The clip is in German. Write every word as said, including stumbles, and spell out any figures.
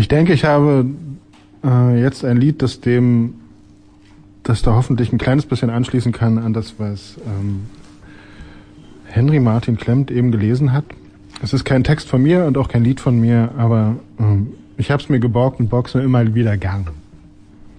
Ich denke, ich habe äh, jetzt ein Lied, das dem, das da hoffentlich ein kleines bisschen anschließen kann an das, was ähm, Henry Martin Klemt eben gelesen hat. Es ist kein Text von mir und auch kein Lied von mir, aber ähm, ich habe es mir geborgt und borg's mir immer wieder gern.